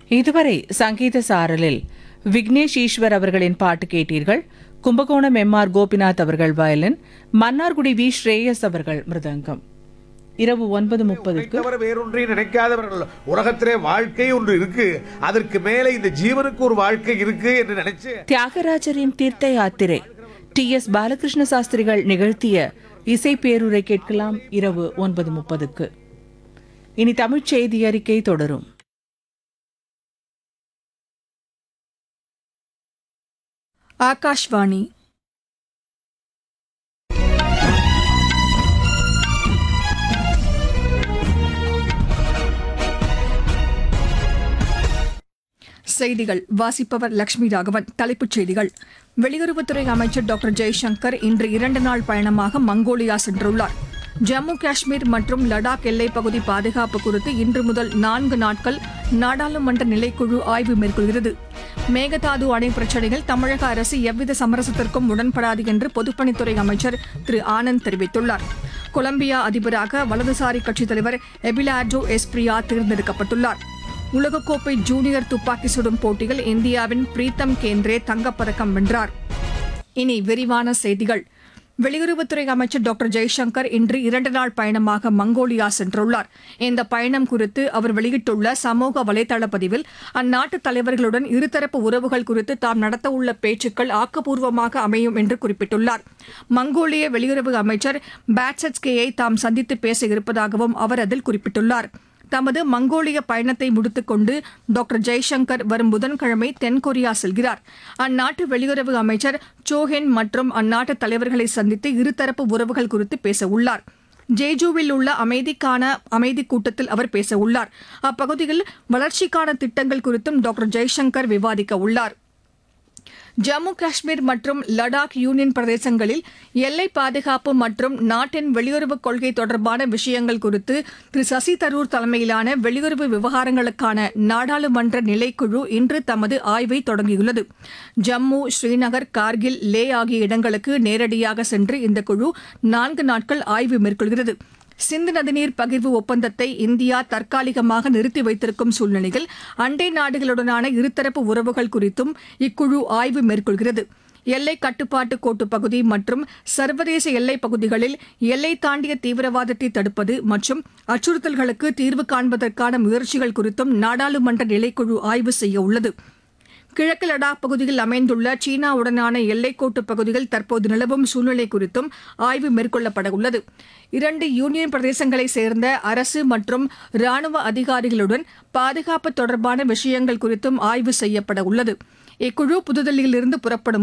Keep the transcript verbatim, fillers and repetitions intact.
இதுவரை சங்கீத சாரலில் விக்னேஷ் ஈஸ்வர் அவர்களின் பாட்டு கேட்டீர்கள். கும்பகோணம் எம் ஆர் கோபிநாத் அவர்கள் வயலின், மன்னார்குடி வி ஸ்ரேயஸ் அவர்கள் மிருதங்கம். இரவு ஒன்பது முப்பதுக்கு வேறொன்றையும் நினைக்காதவர்கள் உலகத்திலே வாழ்க்கை ஒன்று இருக்கு, அதற்கு மேலே இந்த ஜீவனுக்கு ஒரு வாழ்க்கை இருக்கு என்று நினைச்சு தியாகராஜரின் தீர்த்த யாத்திரை டி எஸ் பாலகிருஷ்ண சாஸ்திரிகள் நிகழ்த்திய இசை பேருரை கேட்கலாம். இரவு ஒன்பது முப்பதுக்கு. இனி தமிழ்ச் செய்தி அறிக்கை தொடரும். ஆகாஷ்வாணி. செய்திகள் வாசிப்பவர் லட்சுமி ராகவன். தலைப்புச் செய்திகள். வெளியுறவுத்துறை அமைச்சர் டாக்டர் ஜெய்சங்கர் இன்று இரண்டு நாள் பயணமாக மங்கோலியா சென்றுள்ளார். ஜம்மு காஷ்மீர் மற்றும் லடாக் எல்லைப் பகுதி பாதுகாப்பு குறித்து இன்று முதல் நான்கு நாட்கள் நாடாளுமன்ற நிலைக்குழு ஆய்வு மேற்கொள்கிறது. மேகதாது அணை பிரச்சினையில் தமிழக அரசு எவ்வித சமரசத்திற்கும் உடன்படாது என்று பொதுப்பணித்துறை அமைச்சர் திரு ஆனந்த் தெரிவித்துள்ளார். கொலம்பியா அதிபராக வலதுசாரி கட்சித் தலைவர் எபிலார்டோ எஸ்பிரியா தேர்ந்தெடுக்கப்பட்டுள்ளார். உலகக்கோப்பை ஜூனியர் துப்பாக்கி சுடும் போட்டியில் இந்தியாவின் பிரீத்தம் கேந்திரே தங்கப்பதக்கம் வென்றார். இனி விரிவான செய்திகள். வெளியுறவுத்துறை அமைச்சர் டாக்டர் ஜெய்சங்கர் இன்று இரண்டு நாள் பயணமாக மங்கோலியா சென்றுள்ளார். இந்த பயணம் குறித்து அவர் வெளியிட்டுள்ள சமூக வலைதள பதிவில் அந்நாட்டு தலைவர்களுடன் இருதரப்பு உறவுகள் குறித்து தாம் நடத்தவுள்ள பேச்சுக்கள் ஆக்கப்பூர்வமாக அமையும் என்று குறிப்பிட்டுள்ளார். மங்கோலிய வெளியுறவு அமைச்சர் பேட்சட்ஸ்கேயை தாம் சந்தித்து பேச இருப்பதாகவும் அவர் அதில் குறிப்பிட்டுள்ளார். தமது மங்கோலிய பயணத்தை முடித்துக் கொண்டு டாக்டர் ஜெய்சங்கர் வரும் புதன்கிழமை தென்கொரியா செல்கிறார். அந்நாட்டு வெளியுறவு அமைச்சர் சோஹென் மற்றும் அந்நாட்டு தலைவர்களை சந்தித்து இருதரப்பு உறவுகள் குறித்து பேச உள்ளார். ஜேஜூவில் உள்ள அமைதிக்கான அமைதி கூட்டத்தில் அவர் பேச உள்ளார். அப்பகுதியில் வளர்ச்சிக்கான திட்டங்கள் குறித்தும் டாக்டர் ஜெய்சங்கர் விவாதிக்க உள்ளார். ஜம்மு காஷ்மீர் மற்றும் லடாக் யூனியன் பிரதேசங்களில் எல்லை பாதுகாப்பு மற்றும் நாட்டின் வெளியுறவுக் கொள்கை தொடர்பான விஷயங்கள் குறித்து திரு சசி தரூர் தலைமையிலான வெளியுறவு விவகாரங்களுக்கான நாடாளுமன்ற நிலைக்குழு இன்று தமது ஆய்வை தொடங்கியுள்ளது. ஜம்மு, ஸ்ரீநகர், கார்கில், லே ஆகிய இடங்களுக்கு நேரடியாக சென்று இந்த குழு நான்கு நாட்கள் ஆய்வு மேற்கொள்கிறது. சிந்து நதிநீர் பகிர்வு ஒப்பந்தத்தை இந்தியா தற்காலிகமாக நிறுத்தி வைத்திருக்கும் சூழ்நிலையில் அண்டை நாடுகளுடனான இருதரப்பு உறவுகள் குறித்தும் இக்குழு ஆய்வு மேற்கொள்கிறது. எல்லை கட்டுப்பாட்டு கோட்டு பகுதி மற்றும் சர்வதேச எல்லைப் பகுதிகளில் எல்லை தாண்டிய தீவிரவாதத்தை தடுப்பது மற்றும் அச்சுறுத்தல்களுக்கு தீர்வு காண்பதற்கான முயற்சிகள் குறித்தும் நாடாளுமன்ற நிலைக்குழு ஆய்வு செய்ய உள்ளது. கிழக்கு லடாக் பகுதியில் அமைந்துள்ள சீனாவுடனான எல்லைக்கோட்டு பகுதியில் தற்போது நிலவும் சூழ்நிலை குறித்தும் ஆய்வு மேற்கொள்ளப்பட உள்ளது. இரண்டு யூனியன் பிரதேசங்களைச் சேர்ந்த அரசு மற்றும் ராணுவ அதிகாரிகளுடன் பாதுகாப்பு தொடர்பான விஷயங்கள் குறித்தும் ஆய்வு செய்யப்பட உள்ளது. இக்குழு புதுதில்லியிலிருந்து புறப்படும்